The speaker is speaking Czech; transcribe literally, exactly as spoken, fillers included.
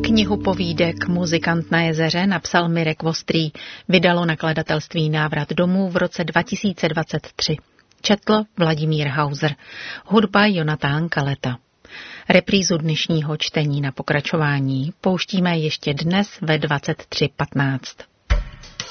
Knihu povídek Muzikant na jezeře napsal Mirek Vostrý. Vydalo nakladatelství Návrat domů v roce dva tisíce dvacet tři. Četl Vladimír Hauser. Hudba Jonatán Kaleta. Reprízu dnešního čtení na pokračování pouštíme ještě dnes ve dvacet tři patnáct.